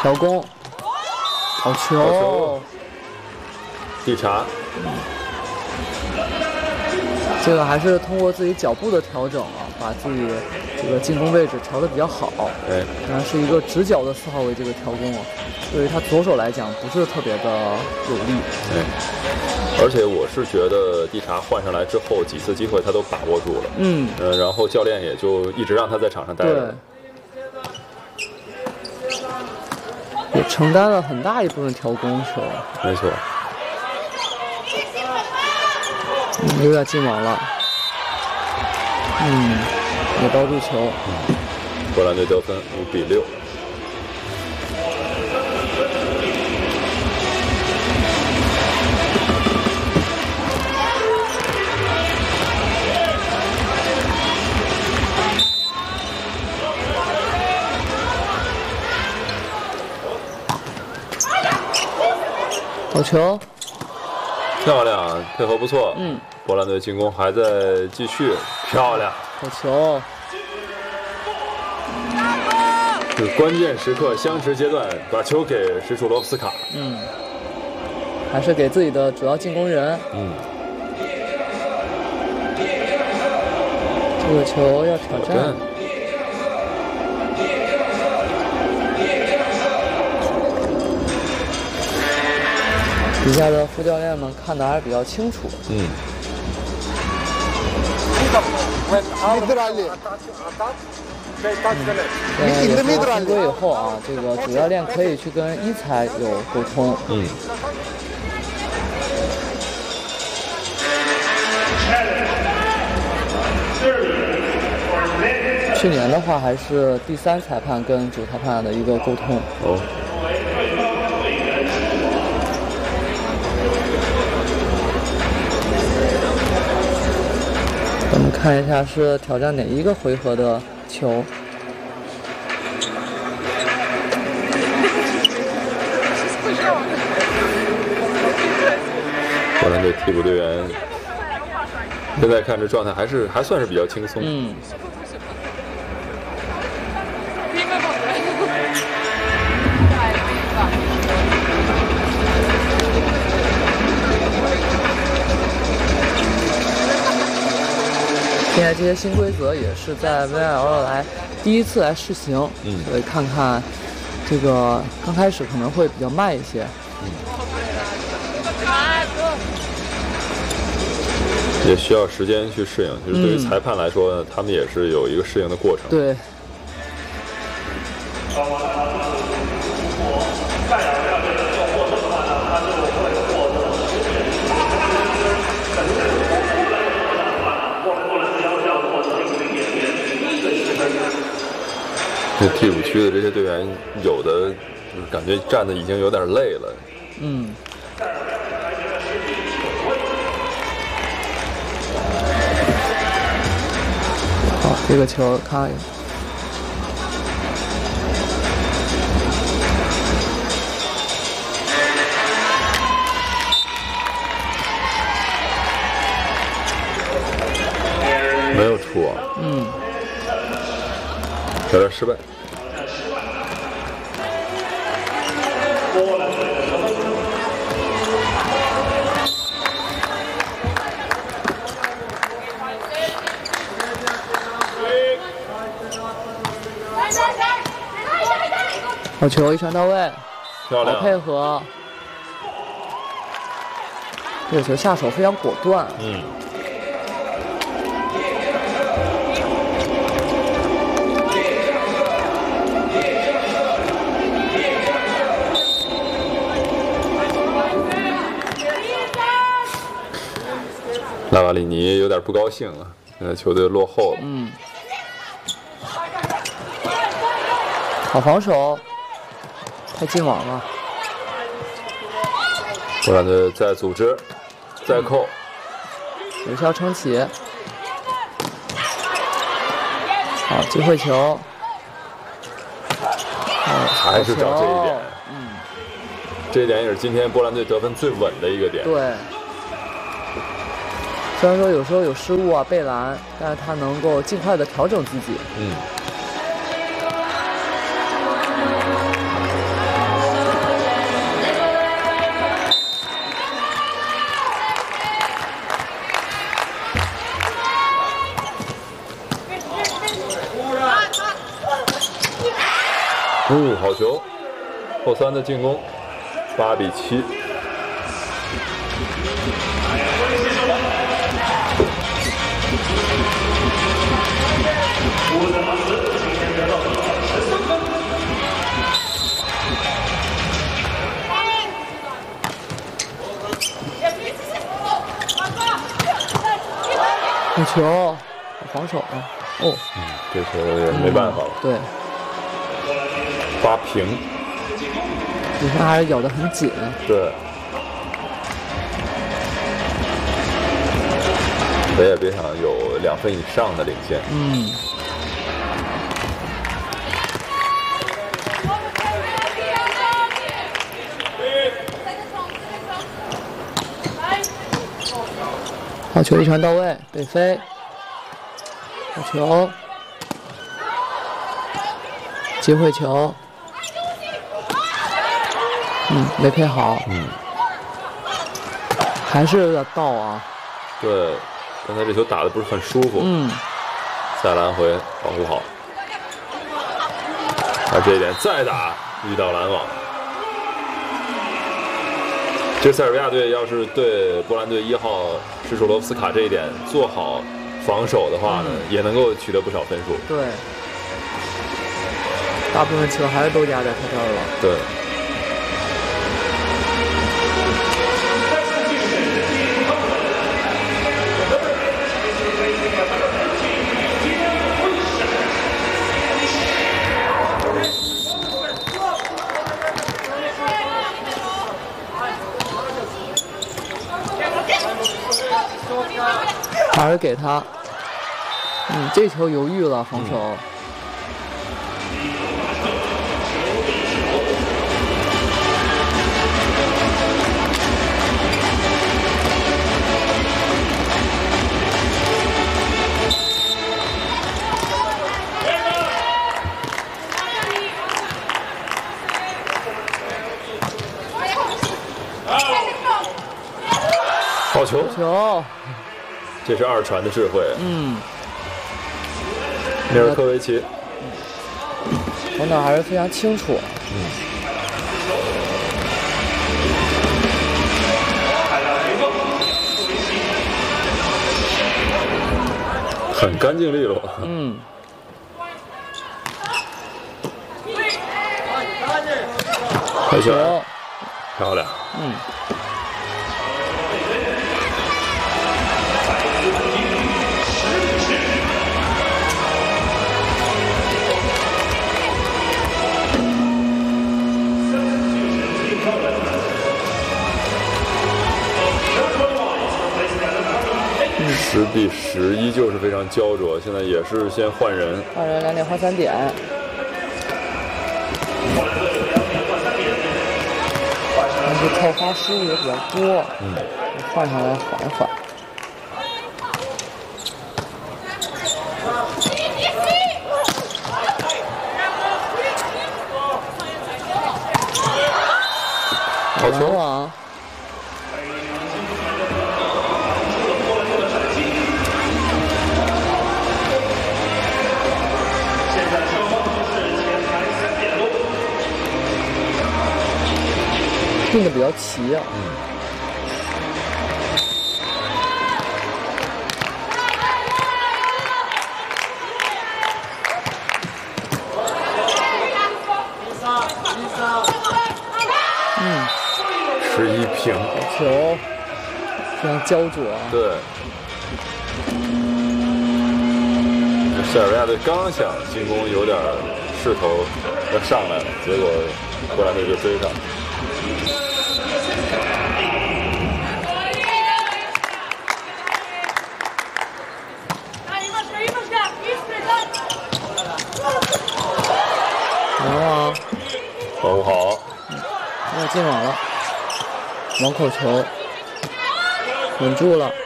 调攻，好球， 递查。 这个还是通过自己脚步的调整啊，把自己这个进攻位置调得比较好。 哎， 当然是一个直角的4号位这个调攻啊，对于他左手来讲不是特别的有利。 哎，而且我是觉得蒂查换上来之后几次机会他都把握住了。然后教练也就一直让他在场上待着。 也承担了很大一部分调攻球。 没错。 有点进网了。也包住球。 波兰队得分5-6。 好球， 漂亮，配合不错。波兰队进攻还在继续，漂亮， 好球。 是关键时刻相持阶段，把球给什楚罗夫斯卡。 还是给自己的主要进攻人。这个球要挑战。底下的副教练们看得还是比较清楚。回归以后啊，这个主教练可以去跟一裁有沟通。去年的话还是第3裁判跟主裁判的一个沟通。我们看一下是挑战哪一个回合的球。 波兰队替补队员现在看这状态还算是比较轻松。 现在这些新规则也是在 VAL 第一次来试行，所以看看这个刚开始可能会比较慢一些。 也需要时间去适应，就是对于裁判来说，他们也是有一个适应的过程。 对。 这替补区的这些队员，有的就是感觉站的已经有点累了。 好，这个球看。 没有出啊。有点失败。 好球，一传到位， 漂亮， 好配合。这个球下手非常果断。 拉瓦里尼有点不高兴了，现在球队落后了。 好防守，太进网了。 波兰队再组织，再扣， 有效撑起。好，机会球。 还是找这一点。这一点也是今天波兰队得分最稳的一个点。 对。虽然说有时候有失误啊、被拦，但是他能够尽快的调整自己。 好球！后三的进攻，8比7。 好球，防守啊！ 这球也没办法了。 对， 发平。 你看还是咬得很紧。 对。北野别想有2分以上的领先。 好球，一传到位，北飞。好球，机会球。没配好。还是有点倒啊。 对，刚才这球打得不是很舒服。再来回保护好。这一点再打遇到拦网。这塞尔维亚队要是对波兰队1号施楚罗夫斯卡这一点做好防守的话呢，也能够取得不少分数。 对，大部分球还是都压在他这儿了。 对。还是给他，这球犹豫了，防守。 好球！ 球。 这是2传的智慧。米尔科维奇， 头脑还是非常清楚。 很干净利落。好球，漂亮。10比10，依旧是非常焦灼。现在也是先换人， 换人2点换3点。但是扣发失误也比较多，换上来缓一缓。 好球啊！定的比较齐啊。 11平。 球非常焦灼。 对。塞尔维亚队刚想进攻有点势头要上来了，结果波兰队就追上。保护好， 进网了，网口球稳住了。